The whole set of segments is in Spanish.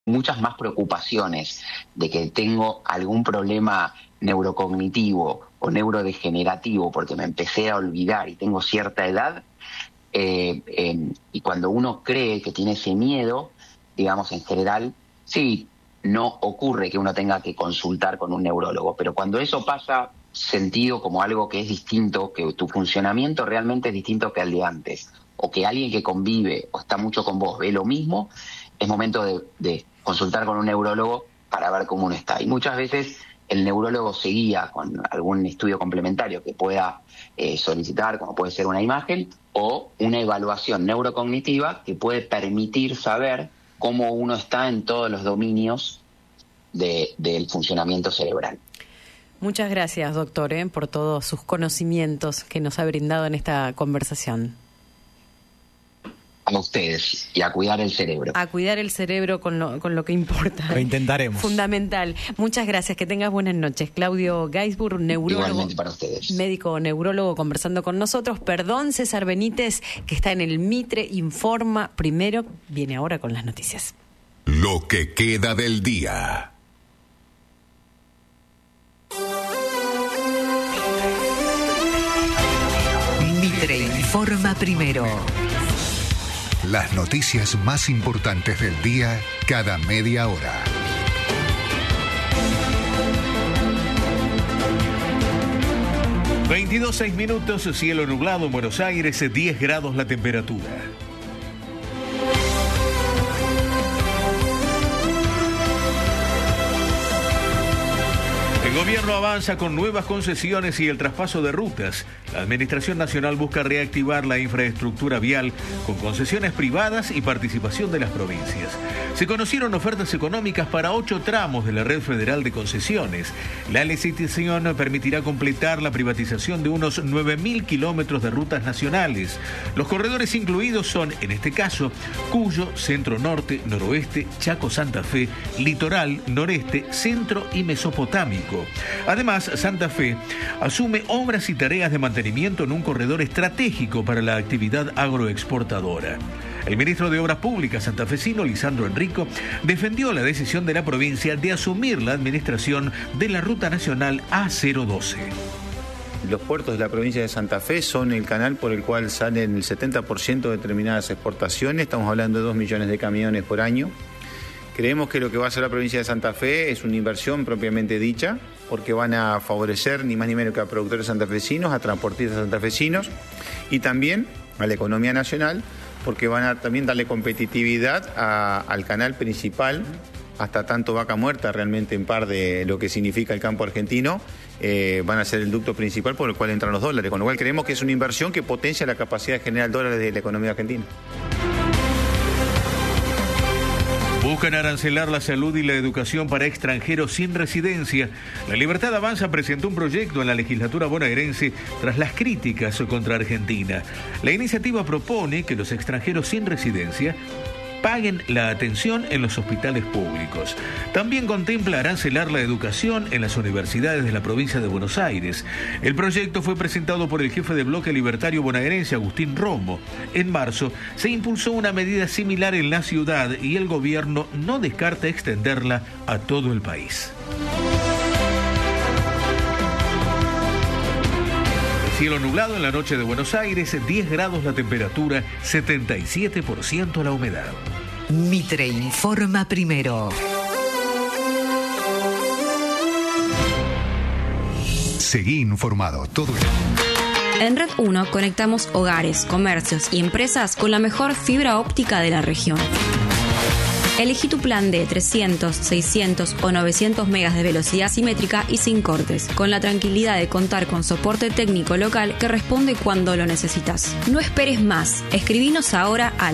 muchas más preocupaciones de que tengo algún problema neurocognitivo o neurodegenerativo porque me empecé a olvidar y tengo cierta edad, y cuando uno cree que tiene ese miedo, digamos, en general, sí, no ocurre que uno tenga que consultar con un neurólogo, pero cuando eso pasa sentido como algo que es distinto, que tu funcionamiento realmente es distinto que el de antes, o que alguien que convive o está mucho con vos ve lo mismo, es momento de consultar con un neurólogo para ver cómo uno está. Y muchas veces el neurólogo se guía con algún estudio complementario que pueda solicitar, como puede ser una imagen, o una evaluación neurocognitiva que puede permitir saber cómo uno está en todos los dominios del funcionamiento cerebral. Muchas gracias, doctor, por todos sus conocimientos que nos ha brindado en esta conversación. A ustedes, y a cuidar el cerebro. A cuidar el cerebro con lo que importa. Lo intentaremos. Fundamental. Muchas gracias, que tengas buenas noches. Claudio Gaisburg, neurólogo. Igualmente para ustedes. Médico neurólogo conversando con nosotros. Perdón, César Benítez, que está en el Mitre Informa Primero, viene ahora con las noticias. Lo que queda del día. Mitre Informa Primero. Las noticias más importantes del día cada media hora. (22:06), cielo nublado en Buenos Aires, 10 grados la temperatura. El gobierno avanza con nuevas concesiones y el traspaso de rutas. La Administración Nacional busca reactivar la infraestructura vial con concesiones privadas y participación de las provincias. Se conocieron ofertas económicas para 8 tramos de la red federal de concesiones. La licitación permitirá completar la privatización de unos 9.000 kilómetros de rutas nacionales. Los corredores incluidos son, en este caso, Cuyo, Centro Norte, Noroeste, Chaco Santa Fe, Litoral, Noreste, Centro y Mesopotámico. Además, Santa Fe asume obras y tareas de mantenimiento en un corredor estratégico para la actividad agroexportadora. El ministro de Obras Públicas santafesino, Lisandro Enrico, defendió la decisión de la provincia de asumir la administración de la Ruta Nacional A012. Los puertos de la provincia de Santa Fe son el canal por el cual salen el 70% de determinadas exportaciones. Estamos hablando de 2 millones de camiones por año. Creemos que lo que va a hacer la provincia de Santa Fe es una inversión propiamente dicha, porque van a favorecer ni más ni menos que a productores santafesinos, a transportistas santafesinos y también a la economía nacional, porque van a también darle competitividad al canal principal, hasta tanto Vaca Muerta realmente en par de lo que significa el campo argentino, van a ser el ducto principal por el cual entran los dólares, con lo cual creemos que es una inversión que potencia la capacidad de generar dólares de la economía argentina. Buscan arancelar la salud y la educación para extranjeros sin residencia. La Libertad Avanza presentó un proyecto en la legislatura bonaerense tras las críticas contra Argentina. La iniciativa propone que los extranjeros sin residencia paguen la atención en los hospitales públicos. También contempla arancelar la educación en las universidades de la provincia de Buenos Aires. El proyecto fue presentado por el jefe de bloque libertario bonaerense, Agustín Romo. En marzo se impulsó una medida similar en la ciudad y el gobierno no descarta extenderla a todo el país. Cielo nublado en la noche de Buenos Aires, 10 grados la temperatura, 77% la humedad. Mitre Informa Primero. Seguí informado todo el... En Red 1 conectamos hogares, comercios y empresas con la mejor fibra óptica de la región. Elegí tu plan de 300, 600 o 900 megas de velocidad simétrica y sin cortes, con la tranquilidad de contar con soporte técnico local que responde cuando lo necesitas. No esperes más. Escribinos ahora al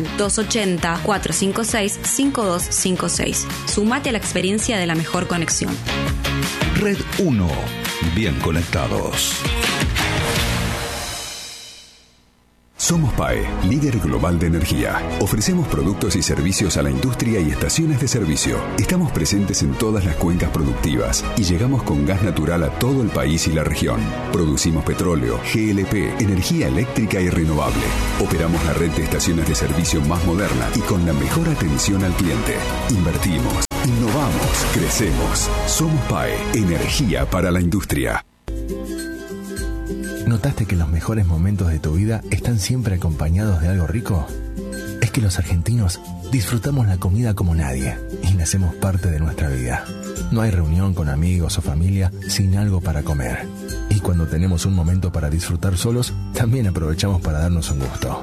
280-456-5256. Sumate a la experiencia de la mejor conexión. Red 1. Bien conectados. Somos PAE, líder global de energía. Ofrecemos productos y servicios a la industria y estaciones de servicio. Estamos presentes en todas las cuencas productivas y llegamos con gas natural a todo el país y la región. Producimos petróleo, GLP, energía eléctrica y renovable. Operamos la red de estaciones de servicio más moderna y con la mejor atención al cliente. Invertimos, innovamos, crecemos. Somos PAE, energía para la industria. ¿Notaste que los mejores momentos de tu vida están siempre acompañados de algo rico? Es que los argentinos disfrutamos la comida como nadie y la hacemos parte de nuestra vida. No hay reunión con amigos o familia sin algo para comer. Y cuando tenemos un momento para disfrutar solos, también aprovechamos para darnos un gusto.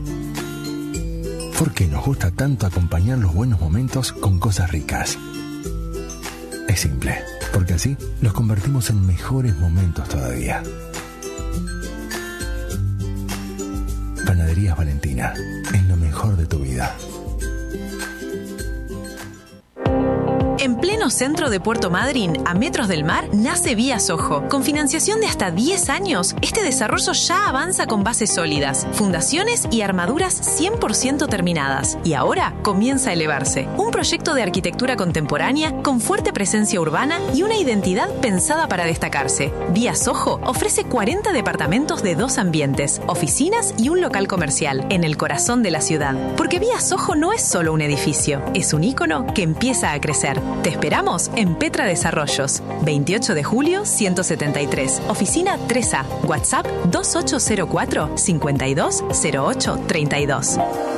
¿Por qué nos gusta tanto acompañar los buenos momentos con cosas ricas? Es simple, porque así los convertimos en mejores momentos todavía. Panaderías Valentina, es lo mejor de tu vida. En pleno centro de Puerto Madryn, a metros del mar, nace Vía Sojo. Con financiación de hasta 10 años, este desarrollo ya avanza con bases sólidas, fundaciones y armaduras 100% terminadas. Y ahora comienza a elevarse. Un proyecto de arquitectura contemporánea con fuerte presencia urbana y una identidad pensada para destacarse. Vía Sojo ofrece 40 departamentos de 2 ambientes, oficinas y un local comercial, en el corazón de la ciudad. Porque Vía Sojo no es solo un edificio, es un ícono que empieza a crecer. Te esperamos en Petra Desarrollos, 28 de julio 173, oficina 3A, WhatsApp 2804-520832.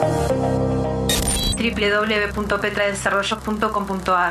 www.petradesarrollos.com.ar.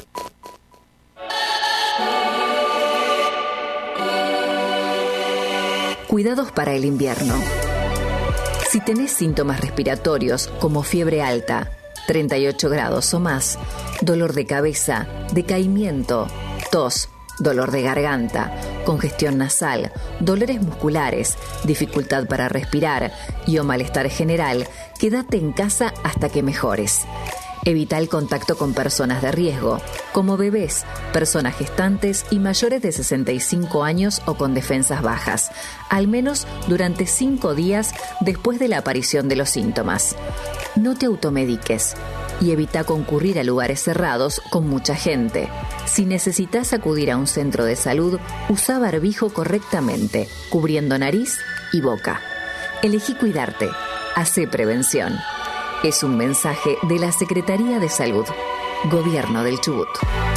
Cuidados para el invierno. Si tenés síntomas respiratorios como fiebre alta, 38 grados o más, dolor de cabeza, decaimiento, tos, dolor de garganta, congestión nasal, dolores musculares, dificultad para respirar y o malestar general, quédate en casa hasta que mejores. Evita el contacto con personas de riesgo, como bebés, personas gestantes y mayores de 65 años o con defensas bajas, al menos durante 5 días después de la aparición de los síntomas. No te automediques y evita concurrir a lugares cerrados con mucha gente. Si necesitas acudir a un centro de salud, usa barbijo correctamente, cubriendo nariz y boca. Elegí cuidarte. Hacé prevención. Es un mensaje de la Secretaría de Salud, Gobierno del Chubut.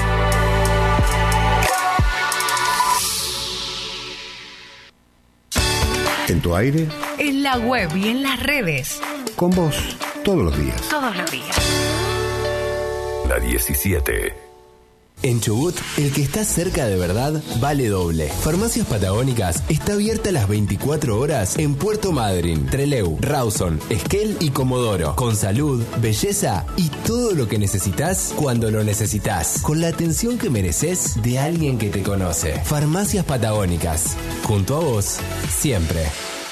¿En tu aire? En la web y en las redes. Con vos, todos los días. Todos los días. La 17. En Chubut, el que está cerca de verdad vale doble. Farmacias Patagónicas está abierta las 24 horas en Puerto Madryn, Trelew, Rawson, Esquel y Comodoro. Con salud, belleza y todo lo que necesitas cuando lo necesitas. Con la atención que mereces de alguien que te conoce. Farmacias Patagónicas. Junto a vos, siempre.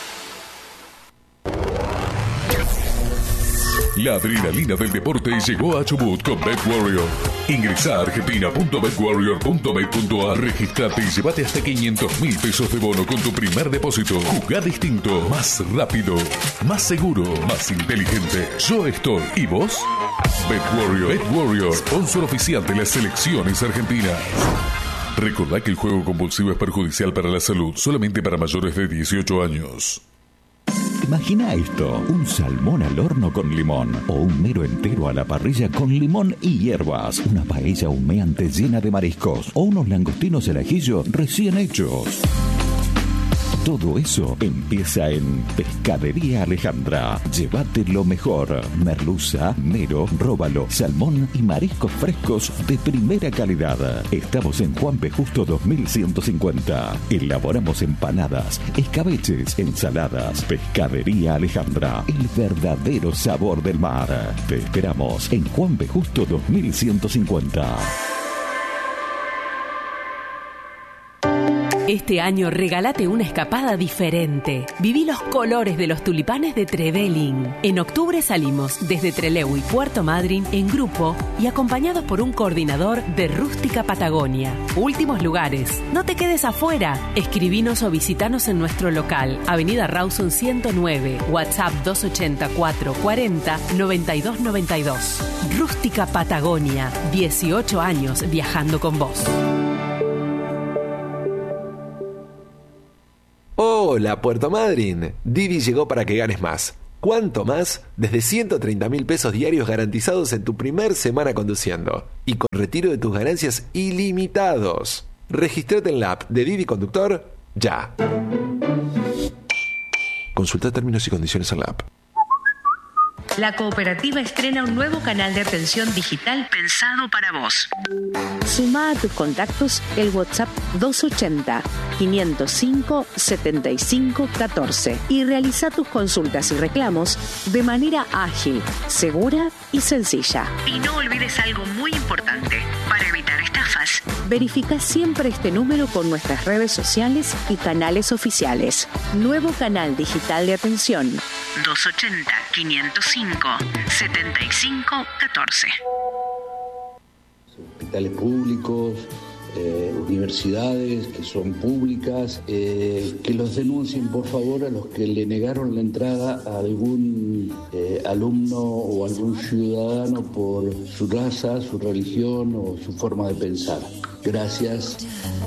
La adrenalina del deporte llegó a Chubut con BetWarrior. Ingresa a argentina.betwarrior.bet.ar, registrate y llévate hasta 500.000 pesos de bono con tu primer depósito. Jugá distinto, más rápido, más seguro, más inteligente. Yo estoy. ¿Y vos? BetWarrior, sponsor oficial de las selecciones argentinas. Recordá que el juego compulsivo es perjudicial para la salud, solamente para mayores de 18 años. Imagina esto, un salmón al horno con limón o un mero entero a la parrilla con limón y hierbas, una paella humeante llena de mariscos o unos langostinos al ajillo recién hechos. Todo eso empieza en Pescadería Alejandra. Llévate lo mejor. Merluza, mero, róbalo, salmón y mariscos frescos de primera calidad. Estamos en Juan P. Justo 2150. Elaboramos empanadas, escabeches, ensaladas. Pescadería Alejandra. El verdadero sabor del mar. Te esperamos en Juan P. Justo 2150. Este año regálate una escapada diferente. Viví los colores de los tulipanes de Trevelin. En octubre salimos desde Trelew y Puerto Madryn en grupo y acompañados por un coordinador de Rústica Patagonia. Últimos lugares. No te quedes afuera. Escribinos o visitanos en nuestro local, Avenida Rawson 109, WhatsApp 284 40 92 92. Rústica Patagonia. 18 años viajando con vos. Hola, Puerto Madryn. Didi llegó para que ganes más. ¿Cuánto más? Desde 130.000 pesos diarios garantizados en tu primer semana conduciendo. Y con retiro de tus ganancias ilimitados. Regístrate en la app de Didi Conductor ya. Consulta términos y condiciones en la app. La cooperativa estrena un nuevo canal de atención digital pensado para vos. Sumá a tus contactos el WhatsApp 280-505-7514 y realiza tus consultas y reclamos de manera ágil, segura y sencilla. Y no olvides algo muy importante para evitar estafas. Verifica siempre este número con nuestras redes sociales y canales oficiales. Nuevo canal digital de atención. 280-505-7514. Hospitales públicos, universidades que son públicas, que los denuncien por favor a los que le negaron la entrada a algún alumno o algún ciudadano por su raza, su religión o su forma de pensar. Gracias.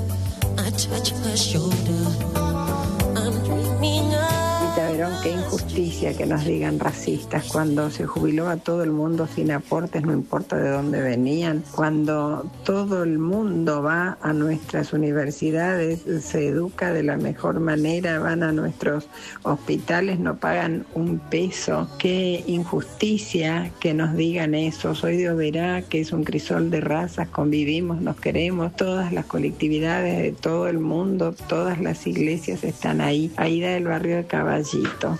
Verón, qué injusticia que nos digan racistas cuando se jubiló a todo el mundo sin aportes, no importa de dónde venían, cuando todo el mundo va a nuestras universidades, se educa de la mejor manera, van a nuestros hospitales, no pagan un peso. Qué injusticia que nos digan eso. Soy de Oberá, que es un crisol de razas, convivimos, nos queremos, todas las colectividades de todo el mundo, todas las iglesias están ahí. Aida del barrio de Caballito.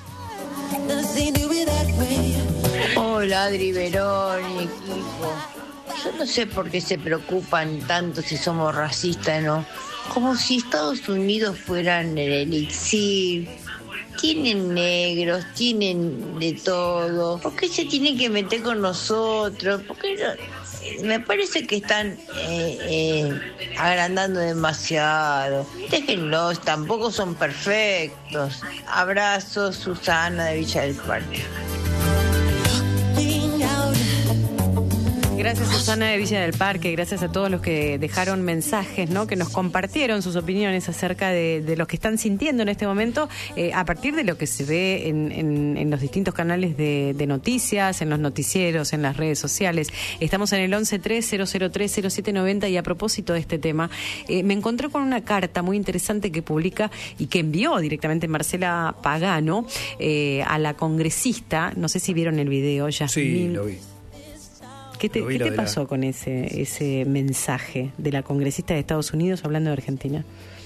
Hola, Adri, Verón y equipo. Yo no sé por qué se preocupan tanto si somos racistas, ¿no? Como si Estados Unidos fueran el elixir. Tienen negros, tienen de todo. ¿Por qué se tienen que meter con nosotros? ¿Por qué no? Me parece que están agrandando demasiado. Déjenlos, tampoco son perfectos. Abrazos, Susana de Villa del Parque. Gracias, Susana de Villa del Parque, gracias a todos los que dejaron mensajes, ¿no? Que nos compartieron sus opiniones acerca de lo que están sintiendo en este momento, a partir de lo que se ve en los distintos canales de noticias, en los noticieros, en las redes sociales. Estamos en el 1130030790 y a propósito de este tema, me encontré con una carta muy interesante que publica y que envió directamente Marcela Pagano a la congresista, no sé si vieron el video, Yasmín. Sí, lo vi. ¿Qué te pasó con ese mensaje de la congresista de Estados Unidos hablando de Argentina?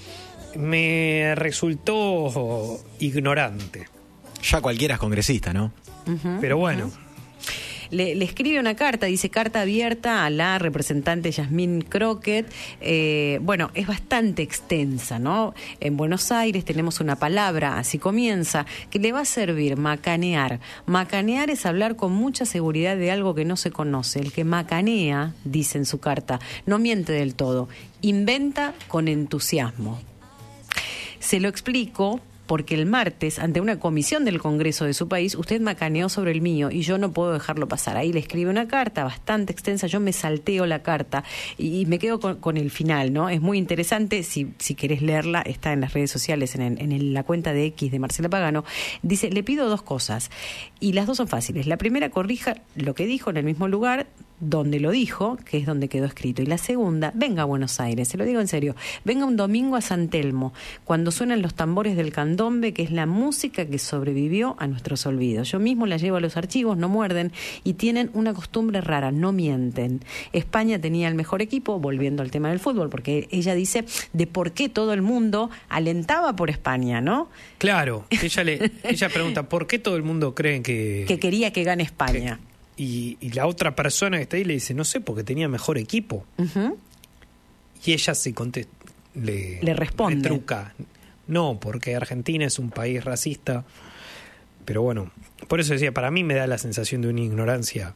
Me resultó ignorante. Ya cualquiera es congresista, ¿no? Pero bueno. Le escribe una carta, dice carta abierta a la representante Yasmín Crockett. Bueno, es bastante extensa, ¿no? En Buenos Aires tenemos una palabra, así comienza, que le va a servir macanear. Macanear es hablar con mucha seguridad de algo que no se conoce. El que macanea, dice en su carta, no miente del todo, inventa con entusiasmo. Se lo explico porque el martes, ante una comisión del Congreso de su país, usted macaneó sobre el mío y yo no puedo dejarlo pasar. Ahí le escribe una carta bastante extensa, yo me salteo la carta y me quedo con el final, ¿no? Es muy interesante, si querés leerla, está en las redes sociales, en la cuenta de X de Marcela Pagano. Dice, le pido dos cosas, y las dos son fáciles. La primera, corrija lo que dijo en el mismo lugar donde lo dijo, que es donde quedó escrito. Y la segunda, venga a Buenos Aires, se lo digo en serio, venga un domingo a San Telmo, cuando suenan los tambores del candombe, que es la música que sobrevivió a nuestros olvidos. Yo mismo la llevo a los archivos, no muerden, y tienen una costumbre rara, no mienten. España tenía el mejor equipo, volviendo al tema del fútbol, porque ella dice de por qué todo el mundo alentaba por España, ¿no? Claro, ella pregunta, ¿por qué todo el mundo cree que quería que gane España? Y la otra persona que está ahí le dice, no sé, porque tenía mejor equipo. Y ella le responde. Le truca. No, porque Argentina es un país racista. Pero bueno, por eso decía, para mí me da la sensación de una ignorancia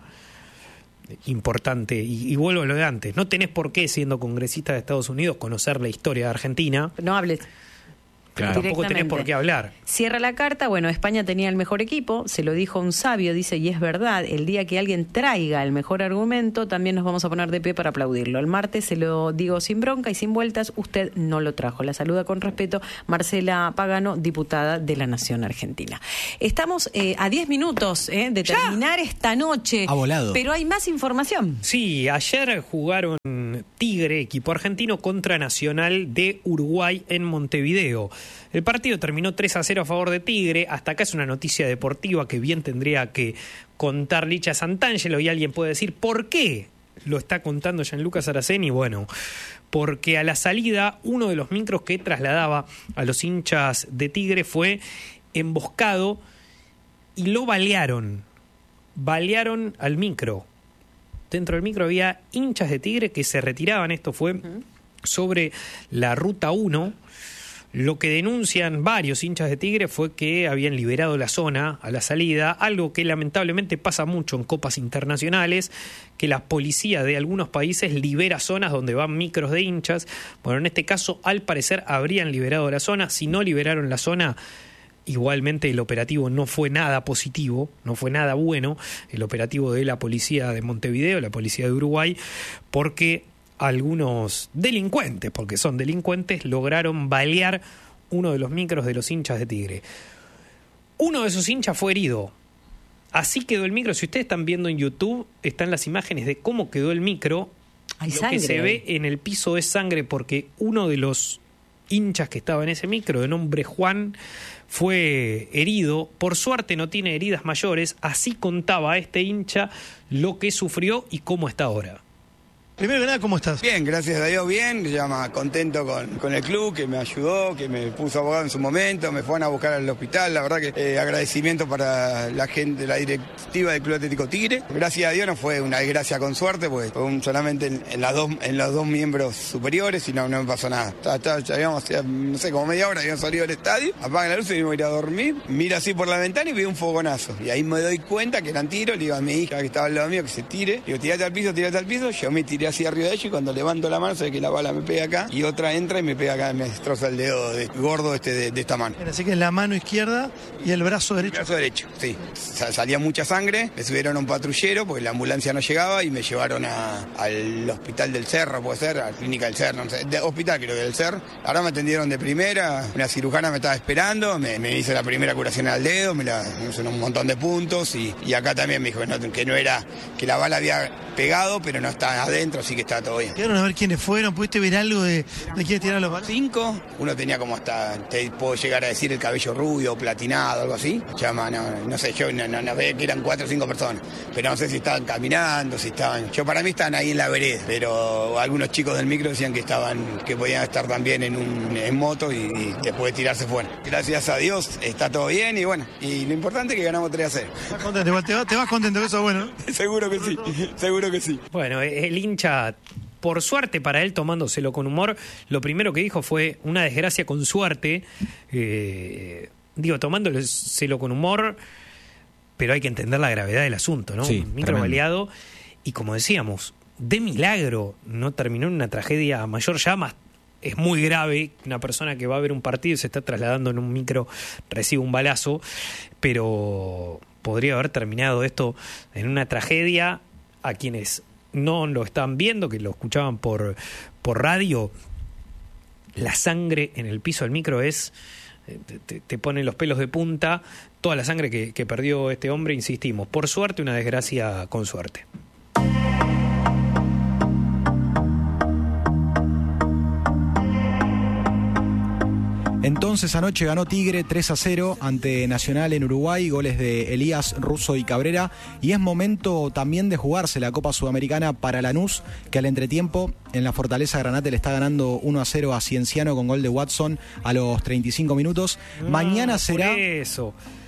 importante. Y vuelvo a lo de antes. No tenés por qué, siendo congresista de Estados Unidos, conocer la historia de Argentina. No hables. Claro. Tampoco tenés por qué hablar. Cierra la carta, bueno, España tenía el mejor equipo, se lo dijo un sabio, dice, y es verdad, el día que alguien traiga el mejor argumento, también nos vamos a poner de pie para aplaudirlo. El martes se lo digo sin bronca y sin vueltas, usted no lo trajo. La saluda con respeto Marcela Pagano, diputada de la Nación Argentina. Estamos a 10 minutos de terminar esta noche. Ha volado. Pero hay más información. Sí, ayer jugaron Tigre, equipo argentino, contra Nacional de Uruguay en Montevideo. El partido terminó 3-0 a favor de Tigre. Hasta acá es una noticia deportiva que bien tendría que contar Licha Santangelo, y alguien puede decir, ¿por qué lo está contando Gianluca Saraceni? Bueno, porque a la salida uno de los micros que trasladaba a los hinchas de Tigre fue emboscado y lo balearon. Balearon al micro. Dentro del micro había hinchas de Tigre que se retiraban. Esto fue sobre la Ruta 1. Lo que denuncian varios hinchas de Tigre fue que habían liberado la zona a la salida, algo que lamentablemente pasa mucho en copas internacionales, que la policía de algunos países libera zonas donde van micros de hinchas. Bueno, en este caso, al parecer, habrían liberado la zona. Si no liberaron la zona, igualmente el operativo no fue nada positivo, no fue nada bueno, el operativo de la policía de Montevideo, la policía de Uruguay, porque algunos delincuentes, porque son delincuentes, lograron balear uno de los micros de los hinchas de Tigre. Uno de esos hinchas fue herido. Así quedó el micro. Si ustedes están viendo en YouTube, están las imágenes de cómo quedó el micro. Hay Lo sangre. que se ve en el piso es sangre, porque uno de los hinchas que estaba en ese micro, de nombre Juan, fue herido. Por suerte no tiene heridas mayores. Así contaba este hincha lo que sufrió y cómo está ahora. Primero que nada, ¿cómo estás? Bien, gracias a Dios, bien. Contento con el club que me ayudó, que me puso abogado en su momento, me fueron a buscar al hospital. La verdad que agradecimiento para la gente, la directiva del Club Atlético Tigre. Gracias a Dios no fue una desgracia con suerte, pues fue solamente en los dos miembros superiores y no me pasó nada. Habíamos, no sé, como media hora habíamos salido del estadio, apagan la luz y me voy a ir a dormir. Miro así por la ventana y veo un fogonazo. Y ahí me doy cuenta que eran tiros. Le digo a mi hija que estaba al lado mío que se tire. Digo, tirate al piso. Yo me tiré así arriba de ella y cuando levanto la mano se ve que la bala me pega acá y otra entra y me pega acá, me destroza el dedo gordo de esta mano. Así que la mano izquierda y el brazo derecho. El brazo derecho, sí. Salía mucha sangre, me subieron a un patrullero porque la ambulancia no llegaba y me llevaron al hospital del Cerro, puede ser, a la clínica del Cerro, no sé, hospital creo que del Cerro. Ahora me atendieron de primera, una cirujana me estaba esperando, me hizo la primera curación al dedo, me hizo un montón de puntos y acá también me dijo que no era, que la bala había pegado, pero no está adentro, así que está todo bien. ¿Llegaron a ver quiénes fueron? ¿Pudiste ver algo de quiénes tiraron los balas? 5, uno tenía como hasta, te puedo llegar a decir, el cabello rubio, platinado, algo así. Llama, no sé, yo no veía que eran 4 o 5 personas, pero no sé si estaban caminando, si estaban, yo para mí estaban ahí en la vereda, pero algunos chicos del micro decían que podían estar también en moto y después de tirarse fuera. Gracias a Dios está todo bien y bueno, y lo importante es que ganamos 3-0. ¿Estás contento? ¿Te vas contento? Eso es bueno. Seguro que sí, seguro que sí. Bueno, el hincha, por suerte para él, tomándoselo con humor, lo primero que dijo fue una desgracia con suerte. Tomándoselo con humor, pero hay que entender la gravedad del asunto, ¿no? Sí, un micro baleado, y como decíamos, de milagro no terminó en una tragedia mayor. Ya más es muy grave una persona que va a ver un partido y se está trasladando en un micro, recibe un balazo, pero podría haber terminado esto en una tragedia. A quienes no lo están viendo, que lo escuchaban por radio, la sangre en el piso del micro es, te pone los pelos de punta, toda la sangre que perdió este hombre, insistimos, por suerte una desgracia con suerte. Entonces anoche ganó Tigre 3-0 ante Nacional en Uruguay, goles de Elías, Russo y Cabrera, y es momento también de jugarse la Copa Sudamericana para Lanús, que al entretiempo en la Fortaleza Granate le está ganando 1-0 a Cienciano con gol de Watson a los 35 minutos. Mañana será... Por eso.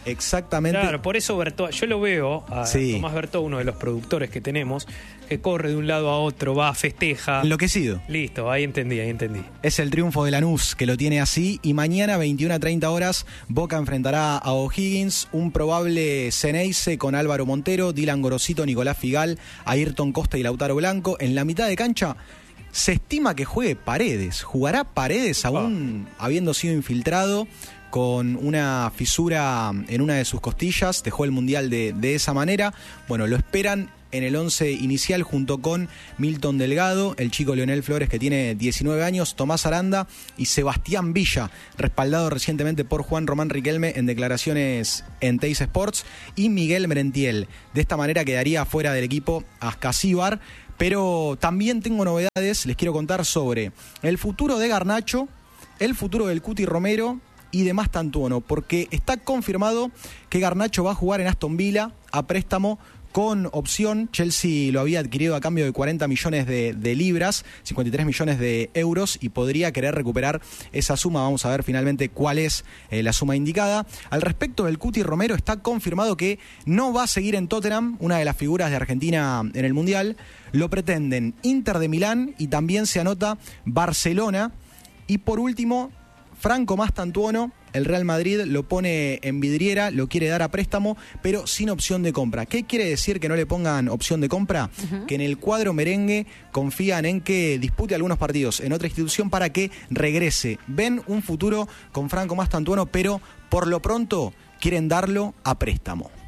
exactamente. Claro, por eso Bertó, yo lo veo a Tomás Bertó, uno de los productores que tenemos, que corre de un lado a otro, va, festeja. Enloquecido. Listo, ahí entendí. Es el triunfo de Lanús que lo tiene así, y mañana 21:30 horas Boca enfrentará a O'Higgins, un probable Ceneice con Álvaro Montero, Dylan Gorosito, Nicolás Figal, Ayrton Costa y Lautaro Blanco. En la mitad de cancha se estima que juegue Paredes. ¿Jugará Paredes aún habiendo sido infiltrado con una fisura en una de sus costillas? Dejó el Mundial de esa manera. Bueno, lo esperan en el 11 inicial junto con Milton Delgado, el chico Leonel Flores que tiene 19 años, Tomás Aranda y Sebastián Villa, respaldado recientemente por Juan Román Riquelme en declaraciones en Teis Sports, y Miguel Merentiel. De esta manera quedaría fuera del equipo Ascasíbar, pero también tengo novedades, les quiero contar sobre el futuro de Garnacho, el futuro del Cuti Romero y de Mastantuono, porque está confirmado que Garnacho va a jugar en Aston Villa a préstamo con opción. Chelsea lo había adquirido a cambio de 40 millones de libras, 53 millones de euros, y podría querer recuperar esa suma. Vamos a ver finalmente cuál es la suma indicada. Al respecto del Cuti Romero, está confirmado que no va a seguir en Tottenham, una de las figuras de Argentina en el Mundial. Lo pretenden Inter de Milán y también se anota Barcelona. Y por último, Franco Mastantuono, el Real Madrid lo pone en vidriera, lo quiere dar a préstamo, pero sin opción de compra. ¿Qué quiere decir que no le pongan opción de compra? Que en el cuadro merengue confían en que dispute algunos partidos en otra institución para que regrese. Ven un futuro con Franco Mastantuono, pero por lo pronto quieren darlo a préstamo.